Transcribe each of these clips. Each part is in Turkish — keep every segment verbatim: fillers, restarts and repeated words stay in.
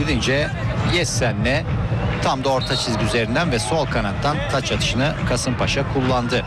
gidince Yessen'le tam da orta çizgi üzerinden ve sol kanattan taç atışını Kasımpaşa kullandı.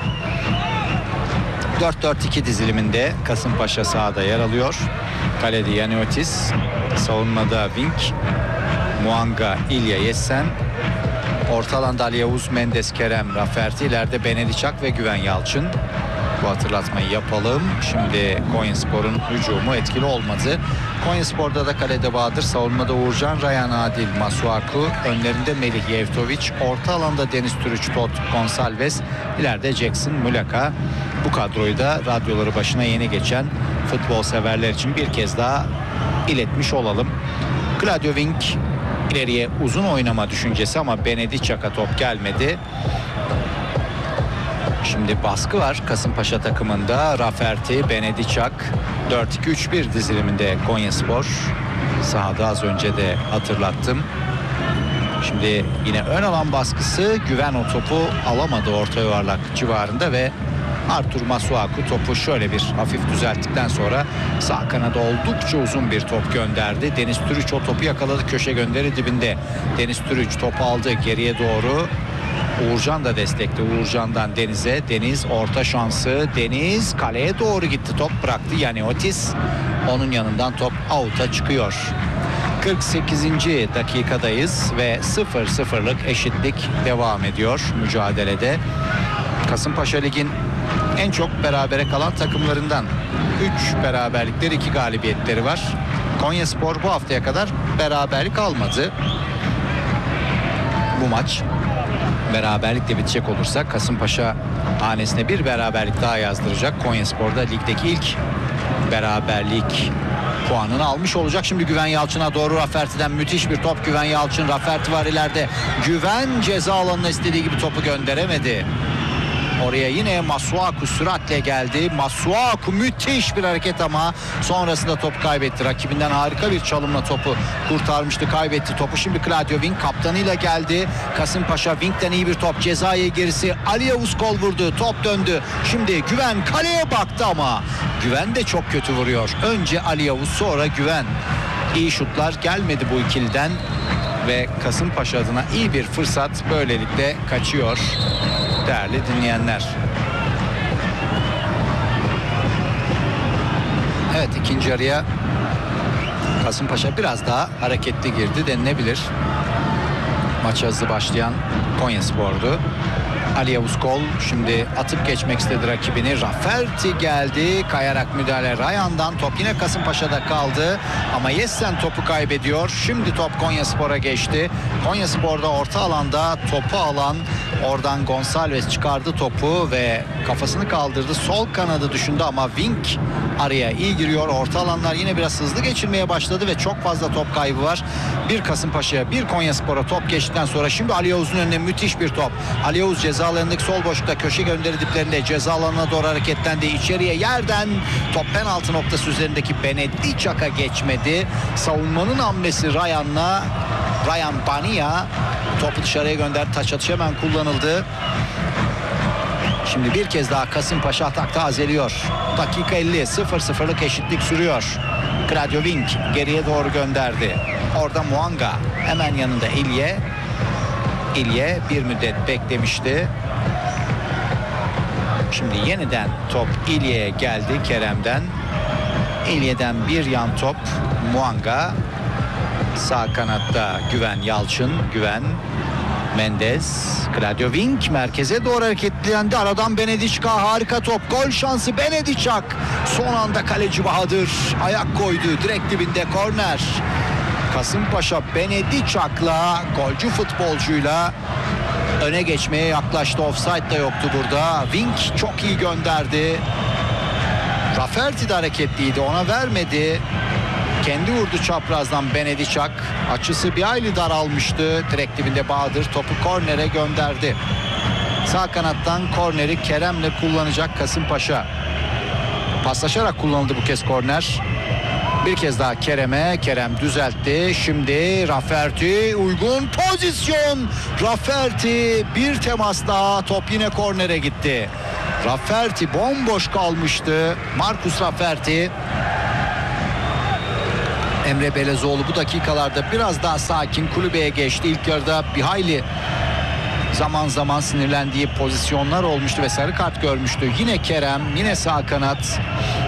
dört dört iki diziliminde Kasımpaşa sahada yer alıyor. Kalede Yaniotis, savunmada Vink, Muanga, İlya, Yessen. Orta alanda Ali Yavuz, Mendes, Kerem, Rafferty, ileride Benediçak ve Güven Yalçın. Bu hatırlatmayı yapalım. Şimdi Konyaspor'un hücumu etkili olmadı. Konyaspor'da da kalede Bahadır, savunmada Uğurcan, Ryan Adil, Masuaku, önlerinde Melih Yevtoviç, orta alanda Deniz Türüç, Tot, Gonsalves, ileride Jackson, Mulaka. Bu kadroyu da radyoları başına yeni geçen futbol severler için bir kez daha iletmiş olalım. Claudio Vink ileriye uzun oynama düşüncesi ama Benediçak'a top gelmedi. Şimdi baskı var Kasımpaşa takımında. Rafferty, Benediçak, dört iki üç bir diziliminde Konyaspor sahada, az önce de hatırlattım. Şimdi yine ön alan baskısı, Güven o topu alamadı orta yuvarlak civarında ve Artur Masuaku topu şöyle bir hafif düzelttikten sonra sağ kanada oldukça uzun bir top gönderdi. Deniz Türüç o topu yakaladı, köşe gönderi dibinde. Deniz Türüç topu aldı geriye doğru. Uğurcan da destekli. Uğurcan'dan Deniz'e. Deniz orta şansı. Deniz kaleye doğru gitti. Top bıraktı. Yani Otis. Onun yanından top out'a çıkıyor. kırk sekizinci dakikadayız ve sıfır sıfırlık eşitlik devam ediyor mücadelede. Kasımpaşa Lig'in en çok berabere kalan takımlarından. üç beraberlikleri, iki galibiyetleri var. Konyaspor bu haftaya kadar beraberlik almadı. Bu maç beraberlikle bitecek olursa Kasımpaşa hanesine bir beraberlik daha yazdıracak. Konyaspor'da ligdeki ilk beraberlik puanını almış olacak. Şimdi Güven Yalçın'a doğru, Rafferty'den müthiş bir top. Güven Yalçın, Rafferty var ileride. Güven ceza alanına istediği gibi topu gönderemedi. Oraya yine Masuaku süratle geldi. Masuaku müthiş bir hareket ama sonrasında topu kaybetti. Rakibinden harika bir çalımla topu kurtarmıştı, kaybetti topu. Şimdi Claudio Vink kaptanıyla geldi. Kasımpaşa, Vink'ten iyi bir top. Cezayı gerisi Ali Yavuz kol vurdu. Top döndü. Şimdi Güven kaleye baktı ama Güven de çok kötü vuruyor. Önce Ali Yavuz, sonra Güven. İyi şutlar gelmedi bu ikiliden ve Kasımpaşa adına iyi bir fırsat böylelikle kaçıyor. Değerli dinleyenler. Evet, ikinci yarıya Kasımpaşa biraz daha hareketli girdi denilebilir. Maça hızlı başlayan Konyaspor'du. Ali Yavuz Kol şimdi atıp geçmek istedi rakibini. Rafferty geldi. Kayarak müdahale Ryan'dan. Top yine Kasımpaşa'da kaldı. Ama Yessen topu kaybediyor. Şimdi top Konyaspor'a geçti. Konyaspor'da orta alanda topu alan, oradan Gonsalves çıkardı topu ve kafasını kaldırdı. Sol kanadı düşündü ama Vink araya iyi giriyor. Orta alanlar yine biraz hızlı geçirmeye başladı ve çok fazla top kaybı var. Bir Kasımpaşa'ya, bir Konyaspor'a top geçtikten sonra şimdi Ali Yavuz'un önüne müthiş bir top. Ali Yavuz ceza alanındaki sol boşlukta, köşe gönderi diplerinde ceza alanına doğru hareketlendi. İçeriye yerden top penaltı noktası üzerindeki Benediçak'a geçmedi. Savunmanın hamlesi Ryan'la, Ryan Bania topu dışarıya gönderdi. Taç atışı hemen kullanıldı. Şimdi bir kez daha Kasımpaşa atakta azeliyor. Dakika elli, sıfır sıfırlık eşitlik sürüyor. Claudio Vink geriye doğru gönderdi. Orada Muanga, hemen yanında İlye. İlye bir müddet beklemişti. Şimdi yeniden top İlye'ye geldi Kerem'den. İlye'den bir yan top Muanga. Sağ kanatta Güven Yalçın. Güven, Mendes, Claudio Vink merkeze doğru hareketlendi. Aradan Benediçak, harika top. Gol şansı Benediçak. Son anda kaleci Bahadır ayak koydu. Direkt dibinde korner. Kasımpaşa Benediçak'la, golcü futbolcuyla öne geçmeye yaklaştı. Offside de yoktu burada. Vink çok iyi gönderdi. Rafferty de hareketliydi, ona vermedi. Kendi vurdu çaprazdan Benediçak. Açısı bir hayli daralmıştı. Direkt dibinde Bahadır topu kornere gönderdi. Sağ kanattan korneri Kerem'le kullanacak Kasımpaşa. Paslaşarak kullanıldı bu kez korner. Bir kez daha Kerem'e. Kerem düzeltti. Şimdi Rafferty, uygun pozisyon. Rafferty, bir temas daha. Top yine kornere gitti. Rafferty bomboş kalmıştı. Marcus Rafferty. Emre Belezoğlu bu dakikalarda biraz daha sakin, kulübeye geçti. İlk yarıda bir hayli zaman zaman sinirlendiği pozisyonlar olmuştu ve sarı kart görmüştü. Yine Kerem, yine sağ kanat.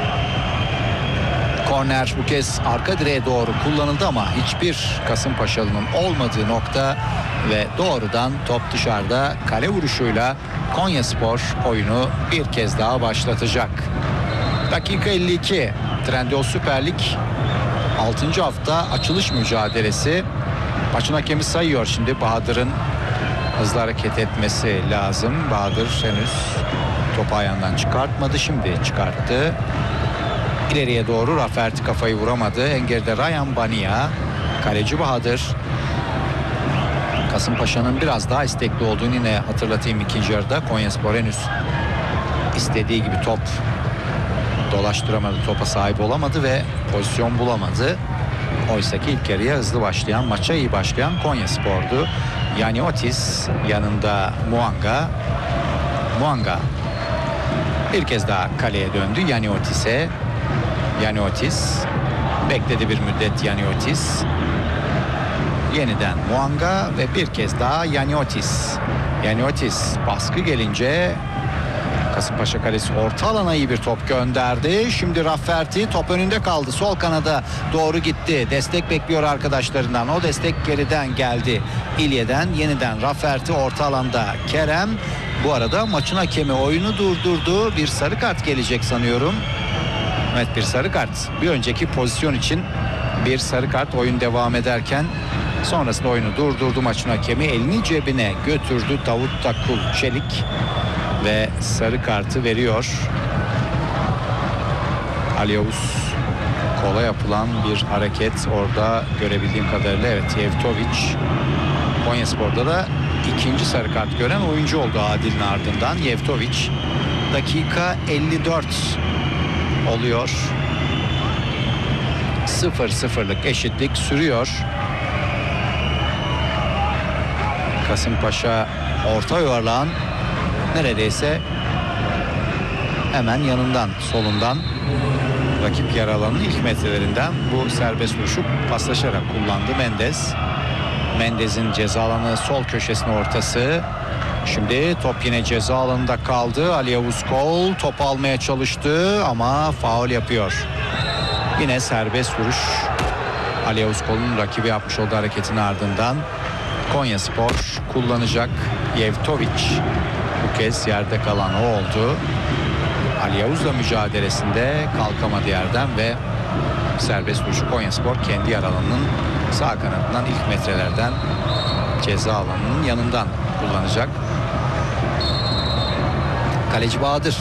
Korner bu kez arka direğe doğru kullanıldı ama hiçbir Kasımpaşalı'nın olmadığı nokta ve doğrudan top dışarıda. Kale vuruşuyla Konyaspor oyunu bir kez daha başlatacak. Dakika elli iki. Trendyol Süper Lig altıncı hafta açılış mücadelesi. Maçın hakemi sayıyor şimdi. Bahadır'ın hızlı hareket etmesi lazım. Bahadır henüz topu ayağından çıkartmadı. Şimdi çıkarttı. İleriye doğru Rafferty kafayı vuramadı. En geride Ryan Bania. Kaleci Bahadır. Kasımpaşa'nın biraz daha istekli olduğunu yine hatırlatayım ikinci yarıda. Konyaspor henüz istediği gibi top dolaştıramadı. Topa sahip olamadı ve pozisyon bulamadı. Oysa ki ilk yarıya hızlı başlayan, maça iyi başlayan Konyaspor'du. Yani Otis yanında Muanga. Muanga bir kez daha kaleye döndü. Yani Otis'e. Yani Otis bekledi bir müddet. Yani Otis yeniden Muanga ve bir kez daha Yani Otis. Yani Otis baskı gelince Kasımpaşa kalesi orta alana iyi bir top gönderdi. Şimdi Rafferty top önünde kaldı. Sol kanada doğru gitti. Destek bekliyor arkadaşlarından. O destek geriden geldi. İlye'den yeniden Rafferty orta alanda. Kerem bu arada maçın hakemi oyunu durdurdu. Bir sarı kart gelecek sanıyorum. Evet, bir sarı kart. Bir önceki pozisyon için bir sarı kart oyun devam ederken sonrasında oyunu durdurdu maçın hakemi. Elini cebine götürdü Davut Takul Çelik ve sarı kartı veriyor. Ali Yavuz kola yapılan bir hareket orada görebildiğim kadarıyla. Evet, Yevtoviç Konyaspor'da da ikinci sarı kart gören oyuncu oldu Adil'in ardından. Yevtoviç. Dakika elli dört oluyor. sıfır sıfırlık eşitlik sürüyor. Kasımpaşa orta yuvarlağın neredeyse hemen yanından, solundan, rakip yer alanının ilk metrelerinden bu serbest vuruşu paslaşarak kullandı Mendes. Mendes'in ceza alanı sol köşesinin ortası. Şimdi top yine ceza alanında kaldı. Ali Yavuz Kol topu almaya çalıştı ama faul yapıyor. Yine serbest vuruş. Ali Yavuz Kol'un rakibi yapmış olduğu hareketin ardından Konyaspor kullanacak. Yevtoviç bu kez yerde kalan o oldu. Ali Yavuz'la mücadelesinde kalkamadı yerden ve serbest vuruşu Konyaspor kendi yer alanının sağ kanadından ilk metrelerden ceza alanının yanından kullanacak. Kaleci Bahadır.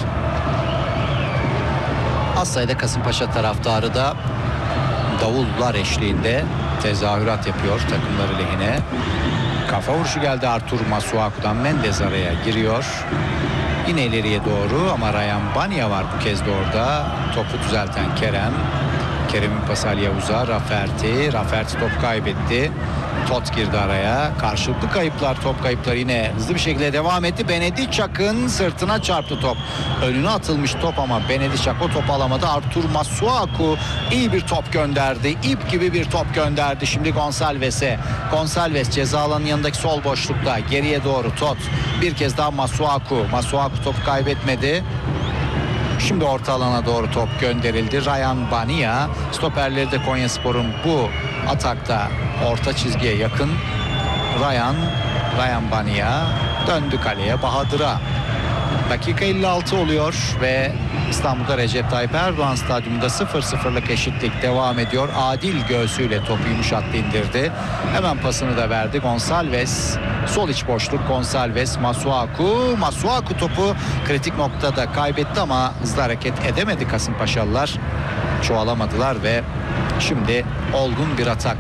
Az sayıda Kasımpaşa taraftarı da davullar eşliğinde tezahürat yapıyor takımları lehine. Kafa vuruşu geldi Artur Masuaku'dan. Mendes araya giriyor. Yine ileriye doğru ama Ryan Bania var bu kez de orada. Topu düzelten Kerem. Kerem'in pası Ali Yavuz'a. Rafferty. Rafferty top kaybetti. Tot girdi araya. Karşılıklı kayıplar, top kayıpları yine hızlı bir şekilde devam etti. Benedicak'ın sırtına çarptı top. Önüne atılmış top ama Benedicak o topu alamadı. Artur Masuaku iyi bir top gönderdi. İp gibi bir top gönderdi. Şimdi Gonçalves'e. Gonçalves ceza alanının yanındaki sol boşlukta. Geriye doğru Tot. Bir kez daha Masuaku. Masuaku topu kaybetmedi. Şimdi orta alana doğru top gönderildi. Ryan Bania. Stoperleri de Konyaspor'un bu atakta orta çizgiye yakın. Ryan, Ryan Bania döndü kaleye, Bahadır'a. Dakika elli altı oluyor ve İstanbul'da Recep Tayyip Erdoğan Stadyumunda sıfır sıfırlık eşitlik devam ediyor. Adil göğsüyle topu yumuşattı, indirdi. Hemen pasını da verdi. Gonçalves, sol iç boşluk. Gonçalves, Masuaku. Masuaku topu kritik noktada kaybetti ama hızlı hareket edemedi Kasımpaşalılar. Çoğalamadılar ve şimdi olgun bir atak.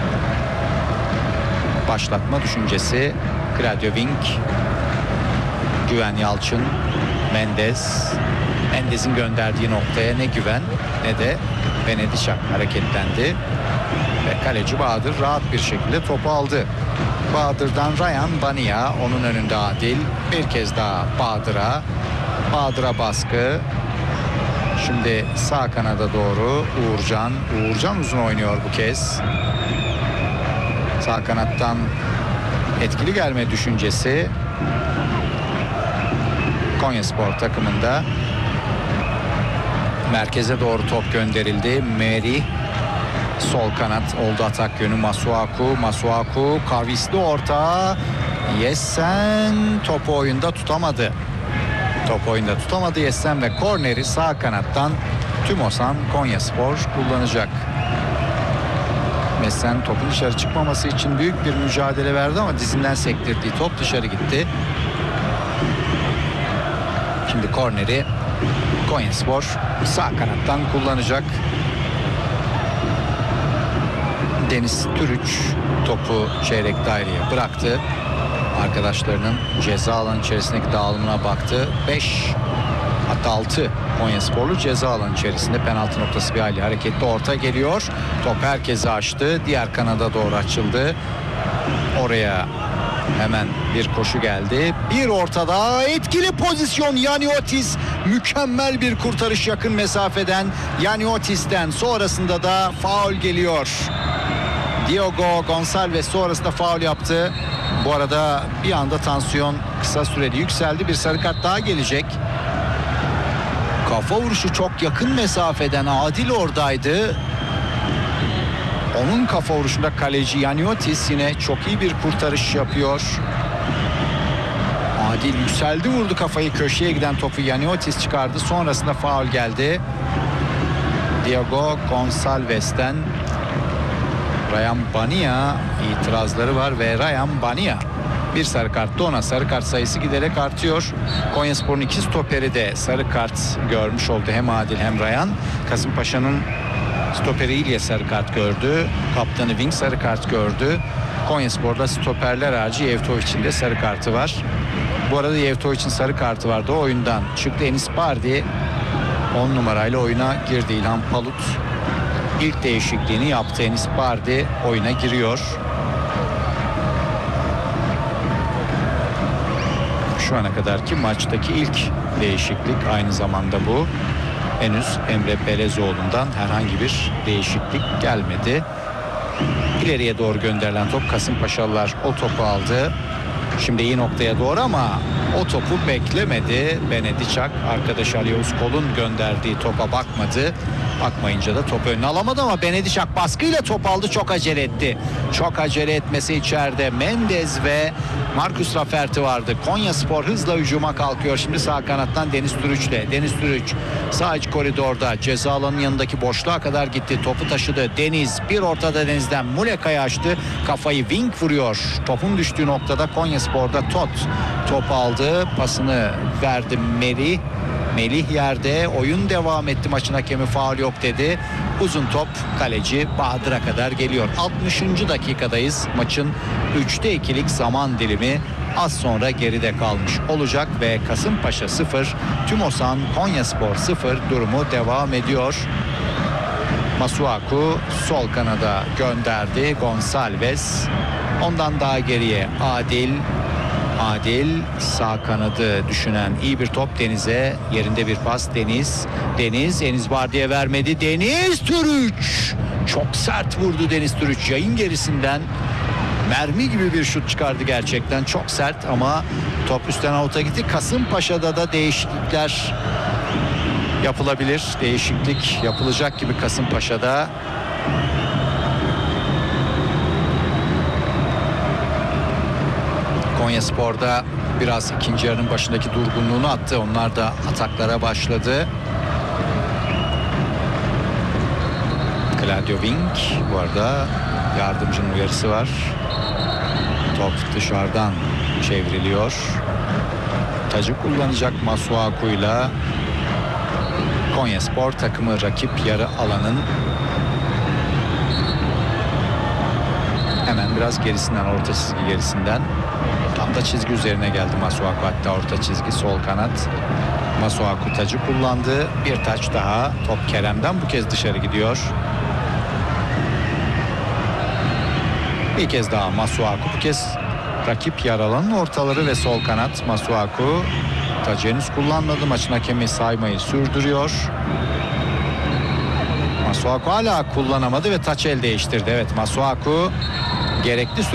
Başlatma düşüncesi Claudio Wink, Güven Yalçın, Mendes. Mendes'in gönderdiği noktaya ne Güven ne de Benedicak hareketlendi. Ve kaleci Bahadır rahat bir şekilde topu aldı. Bahadır'dan Ryan Bania, onun önünde Adil. Bir kez daha Bahadır'a. Bahadır'a baskı. Şimdi sağ kanada doğru Uğurcan. Uğurcan uzun oynuyor bu kez. Sağ kanattan etkili gelme düşüncesi Konyaspor takımında. Merkeze doğru top gönderildi. Meri sol kanat oldu atak yönü. Masuaku, Masuaku kavisli orta. Yessen topu oyunda tutamadı. Top oyunda tutamadı Yessen ve korneri sağ kanattan Tümosan Konyaspor kullanacak. Yessen topun dışarı çıkmaması için büyük bir mücadele verdi ama dizinden sektirdiği top dışarı gitti. Şimdi korneri Konyaspor sağ kanattan kullanacak. Deniz Türüç topu çeyrek daireye bıraktı. Arkadaşlarının ceza alanı içerisindeki dağılımına baktı. beş hatta altı Konyasporlu ceza alanı içerisinde penaltı noktası bir hali hareketli orta geliyor. Top herkese açtı. Diğer kanada doğru açıldı. Oraya hemen bir koşu geldi. Bir ortada etkili pozisyon Yaniotis. Mükemmel bir kurtarış yakın mesafeden Yaniotis'ten. Sonrasında da faul geliyor. Diogo Gonçalves sonrasında faul yaptı. Bu arada bir anda tansiyon kısa süreli yükseldi. Bir sarı kart daha gelecek. Kafa vuruşu çok yakın mesafeden Adil oradaydı. Onun kafa vuruşunda kaleci Yaniotis yine çok iyi bir kurtarış yapıyor. Adil yükseldi, vurdu kafayı, köşeye giden topu Yaniotis çıkardı. Sonrasında faul geldi. Diogo Gonçalves'ten Ryan Bania itirazları var ve Ryan Bania bir sarı karttı ona. Sarı kart sayısı giderek artıyor. Konyaspor'un iki stoperi de sarı kart görmüş oldu. Hem Adil hem Ryan. Kasımpaşa'nın stoperi İlya sarı kart gördü. Kaptanı Wing sarı kart gördü. Konyaspor'da stoperler harici Yevtovic'in de sarı kartı var. Bu arada Yevtovic'in sarı kartı vardı. O oyundan çıktı. Enis Bardi on numarayla oyuna girdi. İlhan Palut ilk değişikliğini yaptı. Enis Bardi oyuna giriyor. Şu ana kadarki maçtaki ilk değişiklik aynı zamanda bu. Henüz Emre Belezoğlu'ndan herhangi bir değişiklik gelmedi. İleriye doğru gönderilen top, Kasımpaşalılar o topu aldı. Şimdi iyi noktaya doğru ama o topu beklemedi. Benediçak arkadaş Ali Yavuz Kol'un gönderdiği topa bakmadı. Bakmayınca da topu önüne alamadı ama Benediçak baskıyla top aldı, çok acele etti. Çok acele etmesi içeride Mendez ve Marcus Rafferty vardı. Konyaspor hızla hücuma kalkıyor. Şimdi sağ kanattan Deniz Türüç'le. Deniz Türüç sağ iç koridorda ceza alanının yanındaki boşluğa kadar gitti. Topu taşıdı. Deniz bir ortada Deniz'den Muleka'ya açtı. Kafayı Wing vuruyor. Topun düştüğü noktada Konyaspor'da Tot top aldı. Pasını verdi Melih. Melih yerde, oyun devam etti, maçın hakemi faul yok dedi. Uzun top kaleci Bahadır'a kadar geliyor. altmışıncı dakikadayız. Maçın üçte ikilik zaman dilimi az sonra geride kalmış olacak ve Kasımpaşa sıfır, Tümosan Konyaspor sıfır durumu devam ediyor. Masuaku sol kanada gönderdi. Gonçalves. Ondan daha geriye Adil. Adil sağ kanadı düşünen iyi bir top Deniz'e, yerinde bir pas Deniz. Deniz Enis Bardi'ye vermedi. Deniz Türüç çok sert vurdu. Deniz Türüç yayın gerisinden mermi gibi bir şut çıkardı, gerçekten çok sert ama top üstten avuta gitti. Kasımpaşa'da da değişiklikler yapılabilir. Değişiklik yapılacak gibi Kasımpaşa'da. Konyaspor'da biraz ikinci yarının başındaki durgunluğunu attı. Onlar da ataklara başladı. Claudio Wing, bu arada yardımcının uyarısı var. Top dışarıdan çevriliyor. Tacı kullanacak Masuaku'yla. Konyaspor takımı rakip yarı alanın hemen biraz gerisinden, orta çizgi gerisinden. Tam da çizgi üzerine geldi Masuaku, hatta orta çizgi sol kanat. Masuaku tacı kullandı. Bir taç daha. Top Kerem'den bu kez dışarı gidiyor. Bir kez daha Masuaku, bu kez rakip yarı alanın ortaları ve sol kanat. Masuaku Taç henüz kullanmadı. Maçın hakemi saymayı sürdürüyor. Masuaku hala kullanamadı ve taç el değiştirdi. Evet, Masuaku gerekli süre